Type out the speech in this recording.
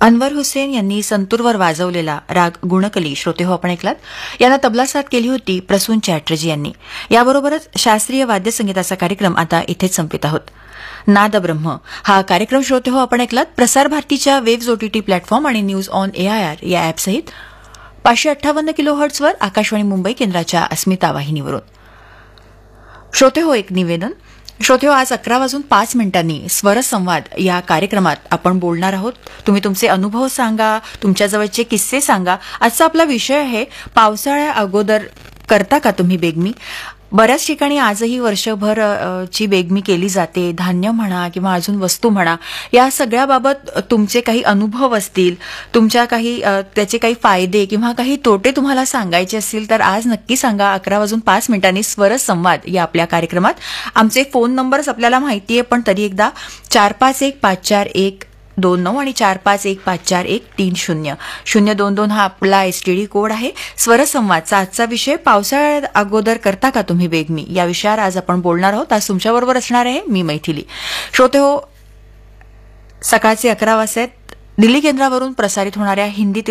अनवर हुसेन यांनी संतूरवर वाजवलेला राग गुणकली श्रोते हो आपण ऐकलात. यांना तबला साथ केली होती प्रसून चॅटर्जी यांनी. याबरोबरच शास्त्रीय वाद्यसंगीताचा कार्यक्रम आता इथेच संपित आहोत. नादब्रह्म हा कार्यक्रम श्रोते हो आपण ऐकलात. प्रसार भारतीच्या वेव्ज ओटीटी प्लॅटफॉर्म आणि न्यूज ऑन एआयआर या ॲपसहित 558 किलोहर्ट्झवर आकाशवाणी मुंबई केंद्राच्या अस्मिता वाहिनीवरून. श्रोते हो एक निवेदन. श्रोते हो आज 11:05 स्वरसंवाद या कार्यक्रमात आपण बोलणार आहोत. तुम्ही तुमचे अनुभव सांगा, तुमच्याजवळचे किस्से सांगा. आजचा आपला विषय आहे पावसाळ्या अगोदर करता का तुम्ही बेगमी. बऱ्याच ठिकाणी आजही वर्षभर ची बेगमी केली जाते. धान्य म्हणा किंवा अजून वस्तू म्हणा, या सगळ्याबाबत तुमचे काही अनुभव असतील, तुमच्या काही त्याचे काही फायदे किंवा काही तोटे तुम्हाला सांगायचे असतील तर आज नक्की सांगा. 11:05 स्वरसंवाद या आपल्या कार्यक्रमात. आमचे फोन नंबर्स आपल्याला माहिती आहे, पण तरी एकदा 45154129 आणि 45154130 022 हा आपला एसटीडी कोड आहे. स्वरसंवादचा आजचा विषय पावसाळ्यात अगोदर करता का तुम्ही बेगमी या विषयावर आज आपण बोलणार आहोत. आज तुमच्याबरोबर असणार आहे मी मैथिली. श्रोते हो, सकाळचे 11 वाजता दिल्ली केंद्रावरून प्रसारित होणाऱ्या हिंदी